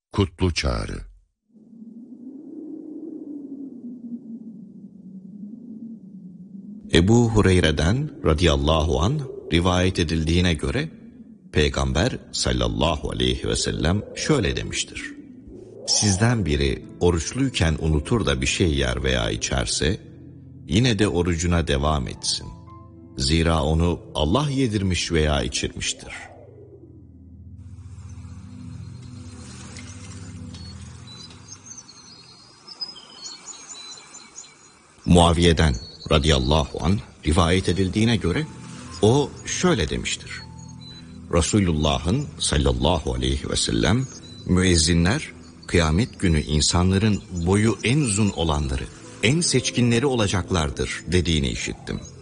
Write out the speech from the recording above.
Kutlu Çağrı. Ebu Hureyre'den radıyallahu anh rivayet edildiğine göre Peygamber sallallahu aleyhi ve sellem şöyle demiştir: Sizden biri oruçluyken unutur da bir şey yer veya içerse yine de orucuna devam etsin. Zira onu Allah yedirmiş veya içirmiştir. Muaviye'den radıyallahu anh rivayet edildiğine göre o şöyle demiştir: Resulullah'ın sallallahu aleyhi ve sellem müezzinler kıyamet günü insanların boyu en uzun olanları, en seçkinleri olacaklardır dediğini işittim.